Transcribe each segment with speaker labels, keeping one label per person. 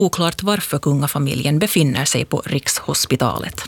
Speaker 1: Oklart varför kungafamiljen befinner sig på Rikshospitalet.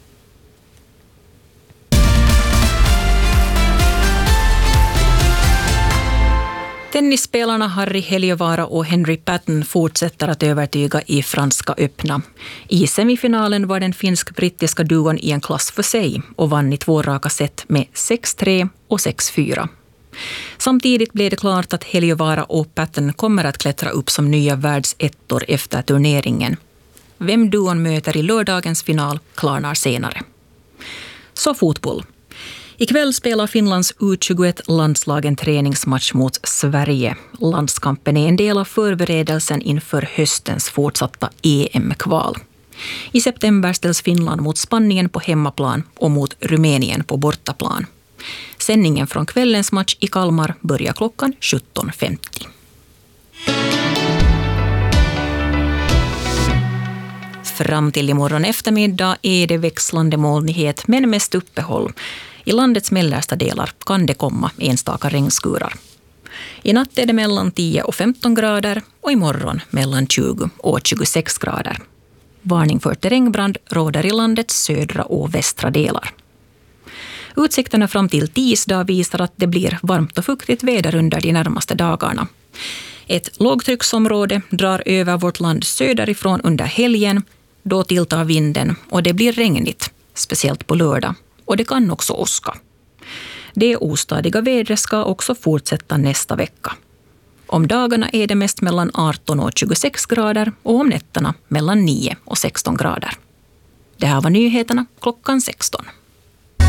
Speaker 1: Tennisspelarna Harry Heliövaara och Henry Patton fortsätter att övertyga i Franska öppna. I semifinalen var den finsk-brittiska duon i en klass för sig och vann i 2 raka set med 6-3 och 6-4. Samtidigt blev det klart att Heliövaara och Patton kommer att klättra upp som nya världsettor efter turneringen. Vem duon möter i lördagens final klarnar senare. Så fotboll. Ikväll spelar Finlands U21-landslag en träningsmatch mot Sverige. Landskampen är en del av förberedelsen inför höstens fortsatta EM-kval. I september ställs Finland mot Spanien på hemmaplan och mot Rumänien på bortaplan. Sändningen från kvällens match i Kalmar börjar klockan 17.50. Fram till imorgon eftermiddag är det växlande molnighet men mest uppehåll. I landets mellersta delar kan det komma enstaka regnskurar. I natt är det mellan 10 och 15 grader och imorgon mellan 20 och 26 grader. Varning för terrängbrand råder i landets södra och västra delar. Utsikterna fram till tisdag visar att det blir varmt och fuktigt väder under de närmaste dagarna. Ett lågtrycksområde drar över vårt land söderifrån under helgen. Då tilltar vinden och det blir regnigt, speciellt på lördag. Och det kan också åska. Det ostadiga vädret ska också fortsätta nästa vecka. Om dagarna är det mest mellan 18 och 26 grader och om nätterna mellan 9 och 16 grader. Det här var nyheterna klockan 16.